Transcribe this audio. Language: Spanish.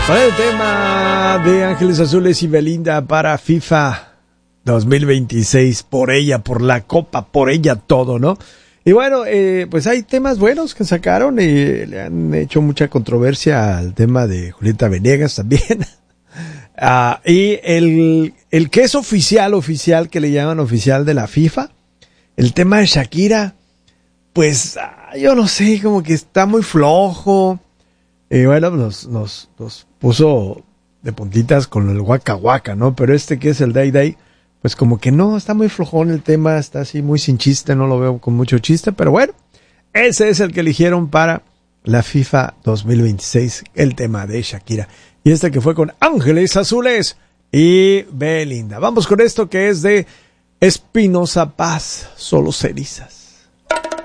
Con el tema de Ángeles Azules y Belinda para FIFA 2026, por ella, por la copa, por ella todo, ¿no? Y bueno, pues hay temas buenos que sacaron y le han hecho mucha controversia al tema de Julieta Venegas también. Y el que es oficial, que le llaman oficial de la FIFA, el tema de Shakira, pues yo no sé, como que está muy flojo. Bueno, nos puso de puntitas con el Waka Waka, ¿no? Pero que es el Day Day, pues como que no, está muy flojón el tema, está así muy sin chiste, no lo veo con mucho chiste, pero bueno, ese es el que eligieron para la FIFA 2026, el tema de Shakira. Y que fue con Ángeles Azules y Belinda. Vamos con esto que es de Espinosa Paz, Solo Cenizas.